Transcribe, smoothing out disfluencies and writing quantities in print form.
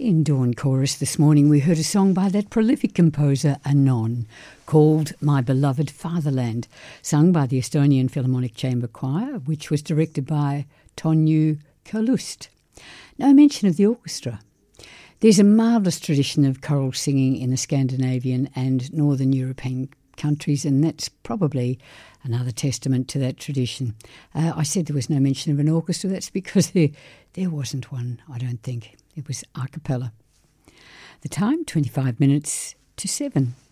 In Dawn Chorus this morning we heard a song by that prolific composer Anon called My Beloved Fatherland, sung by the Estonian Philharmonic Chamber Choir, which was directed by Tonju Kalust. No mention of the orchestra. There's a marvellous tradition of choral singing in the Scandinavian and Northern European countries, and that's probably another testament to that tradition. I said there was no mention of an orchestra. That's because there wasn't one, I don't think. It was a cappella. The time, 25 minutes to 7.